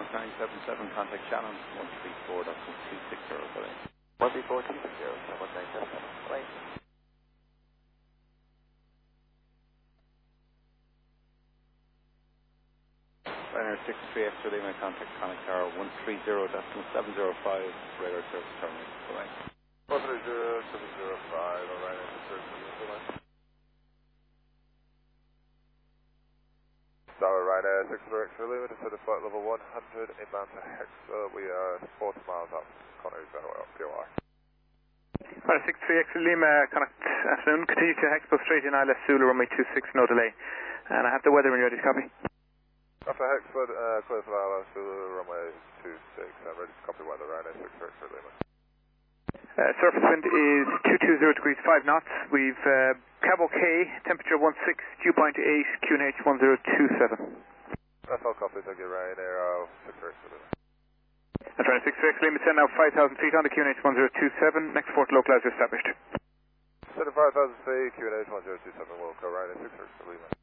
1977, contact Shannon, 134.260, sorry. 134.260, 1977. Right. Ryanair 63 Extra Lima, contact Connect Tower 130.705, radar service terminal, bye-bye. 130.705, alright, bye-bye. Tower Ryanair 64 Extra Lima, descend to flight level 100, inbound to Hexa, we are 40 miles up, Connery Zero, POI. Ryanair 63 Extra Lima, connect afternoon, continue to Hexpo straight in ILS Zulu, runway 26, no delay. And I have the weather when you're ready to copy. After Hexford, clear for ILS Zulu, runway 26, I'm ready to copy weather, Ryanair 64 Extra Lima. Surface wind is 220 degrees 5 knots. We've cab OK, temperature 16, dew point 8, QNH 1027. That's all copies, thank you, Ryanair 64 Extra Lima. That's Ryanair 63 Extra Lima, send now 5,000 feet on the QNH 1027, next port localizer established. Set to 5,000 feet, QNH 1027, Wilco, Ryanair 64 Extra Lima.